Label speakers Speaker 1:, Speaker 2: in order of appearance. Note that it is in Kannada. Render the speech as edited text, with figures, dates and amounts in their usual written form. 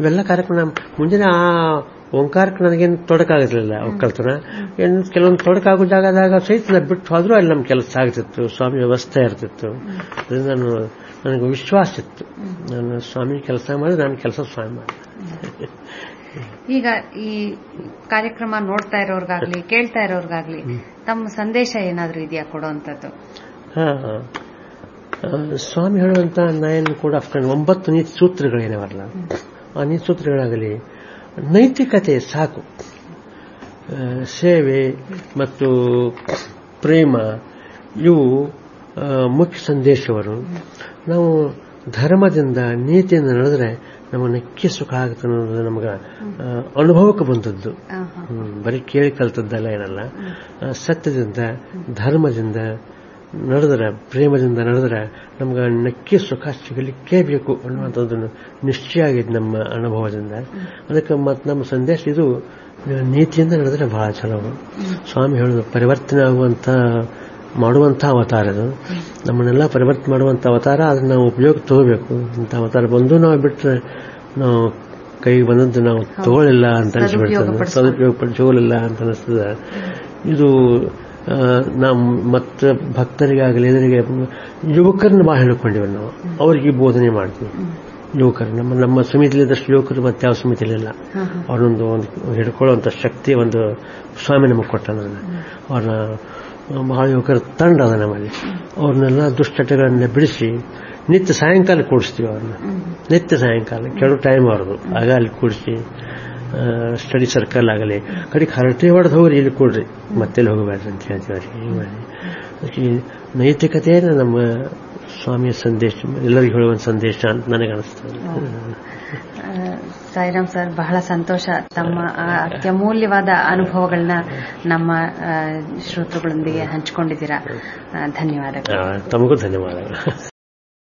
Speaker 1: ಇವೆಲ್ಲ ಕಾರ್ಯಕ್ರಮ ಮುಂಜಾನೆ ಆ ಓಂಕಾರಕ್ಕೆ ನನಗೇನು ತೊಡಕಾಗಿರ್ಲಿಲ್ಲ ಒಕ್ಕಲ್ತನ. ಕೆಲವೊಂದು ತೊಡಕಾಗೋ ಜಾಗದಾಗ ಸಹಿತ ಬಿಟ್ಟು ಹೋದ್ರೂ ಅಲ್ಲಿ ನಮ್ಮ ಕೆಲಸ ಆಗ್ತಿತ್ತು, ಸ್ವಾಮಿ ವ್ಯವಸ್ಥೆ ಇರ್ತಿತ್ತು. ಅದರಿಂದ ನನಗೆ ವಿಶ್ವಾಸ ಇತ್ತು, ನಾನು ಸ್ವಾಮಿ ಕೆಲಸ ಮಾಡಿ ನಾನು ಕೆಲಸ ಸ್ವಾಮಿ ಮಾಡಿ.
Speaker 2: ಈಗ ಈ ಕಾರ್ಯಕ್ರಮ ನೋಡ್ತಾ ಇರೋರ್ಗಾಗ್ಲಿ ಕೇಳ್ತಾ ಇರೋರ್ಗಾಗ್ಲಿ ತಮ್ಮ ಸಂದೇಶ ಏನಾದ್ರೂ ಇದೆಯಾ ಕೊಡುವಂತದ್ದು?
Speaker 1: ಸ್ವಾಮಿ ಹೇಳುವಂತ ನಾನು ಕೂಡ 9 ನೀತಿ ಸೂತ್ರಗಳೇನವಲ್ಲ, ಆ ನೀತಿ ಸೂತ್ರಗಳಾಗಲಿ ನೈತಿಕತೆ ಸಾಕು. ಸೇವೆ ಮತ್ತು ಪ್ರೇಮ ಇವು ಮುಖ್ಯ ಸಂದೇಶವರು. ನಾವು ಧರ್ಮದಿಂದ ನೀತಿಯಿಂದ ನಡೆದ್ರೆ ನಮಗೆ ನಕ್ಕಿ ಸುಖ ಆಗುತ್ತೆ ಅನ್ನೋದು ನಮಗೆ ಅನುಭವಕ್ಕೆ ಬಂದದ್ದು. ಬರೀ ಕೇಳಿ ಕಲ್ತದ್ದಲ್ಲ ಏನಲ್ಲ. ಸತ್ಯದಿಂದ ಧರ್ಮದಿಂದ ನಡೆದ್ರೆ, ಪ್ರೇಮದಿಂದ ನಡೆದ್ರೆ ನಮ್ಗೆ ನಕ್ಕಿ ಸುಖ ಸಿಗಲಿಕ್ಕೇ ಬೇಕು ಅನ್ನುವಂಥದ್ದನ್ನು ನಿಶ್ಚಯ ಆಗಿದೆ ನಮ್ಮ ಅನುಭವದಿಂದ. ಅದಕ್ಕೆ ಮತ್ತೆ ನಮ್ಮ ಸಂದೇಶ ಇದು, ನೀತಿಯಿಂದ ನಡೆದ್ರೆ ಬಹಳ ಚಲೋ. ಸ್ವಾಮಿ ಹೇಳೋದು ಪರಿವರ್ತನೆ ಮಾಡುವಂಥ ಅವತಾರ ಅದು. ನಮ್ಮನ್ನೆಲ್ಲ ಪರಿವರ್ತನೆ ಮಾಡುವಂಥ ಅವತಾರ. ಅದನ್ನ ನಾವು ಉಪಯೋಗ ತಗೋಬೇಕು. ಇಂಥ ಅವತಾರ ಬಂದು ನಾವು ಬಿಟ್ಟರೆ ನಾವು ಕೈಗೆ ಬಂದದ್ದು ನಾವು ತಗೊಳ್ಳಿಲ್ಲ ಅಂತ ಅನಿಸ್ಬಿಡ್ತದೆ, ಸದುಪಯೋಗ ಪಡಿಸೋಲಿಲ್ಲ ಅಂತ ಅನಿಸ್ತದೆ. ಇದು ನಾವು ಮತ್ತೆ ಭಕ್ತರಿಗಾಗಲಿ ಎದುರಿಗೆ ಯುವಕರನ್ನ ಬಹಳ ಹೇಳ್ಕೊಂಡಿವಿ ನಾವು. ಅವ್ರಿಗೆ ಬೋಧನೆ ಮಾಡ್ತೀವಿ. ಯುವಕರು ನಮ್ಮ ಸಮಿತಿಲಿದ್ದಷ್ಟು ಯುವಕರು ಮತ್ತೆ ಯಾವ ಸಮಿತಿಲಿಲ್ಲ. ಅವ್ರನ್ನೊಂದು ಹಿಡ್ಕೊಳ್ಳುವಂಥ ಶಕ್ತಿ ಒಂದು ಸ್ವಾಮಿ ನಮಗೆ ಕೊಟ್ಟ. ಅವ್ರನ್ನ ಬಹಳ ಯುವಕರ ತಂಡ ಅದ ನಮ್ಮಲ್ಲಿ. ಅವ್ರನ್ನೆಲ್ಲ ದುಶ್ಚಟಗಳನ್ನ ಬಿಡಿಸಿ ನಿತ್ಯ ಸಾಯಂಕಾಲ ಕೂಡಿಸ್ತೀವಿ. ಅವ್ರನ್ನ ನಿತ್ಯ ಸಾಯಂಕಾಲ ಕೆಲವು ಟೈಮ್ ಅವ್ರದ್ದು ಆಗ ಅಲ್ಲಿ ಕೂಡಿಸಿ ಸ್ಟಡಿ ಸರ್ಕಲ್ ಆಗಲಿ ಕಡೆಗೆ ಹರಟೆ ಹೊಡೆದು ಹೋಗ್ರಿ, ಇಲ್ಲಿ ಕೊಡ್ರಿ, ಮತ್ತೆಲ್ಲಿ ಹೋಗಬೇಡ್ರಿ ಅಂತ ಹೇಳ್ತೀವಿ. ನೈತಿಕತೆ ನಮ್ಮ ಸ್ವಾಮಿಯ ಸಂದೇಶ, ಎಲ್ಲರಿಗೂ ಹೇಳುವ ಸಂದೇಶ ಅಂತ ನನಗೆ ಅನಿಸ್ತದೆ.
Speaker 2: ಸಾಯಿರಾಮ್ ಸರ್, ಬಹಳ ಸಂತೋಷ. ತಮ್ಮ ಅತ್ಯಮೂಲ್ಯವಾದ ಅನುಭವಗಳನ್ನ ನಮ್ಮ ಶ್ರೋತೃಗಳೊಂದಿಗೆ ಹಂಚಿಕೊಂಡಿದ್ದೀರಾ. ಧನ್ಯವಾದಗಳು.
Speaker 1: ತಮಗೂ ಧನ್ಯವಾದಗಳು.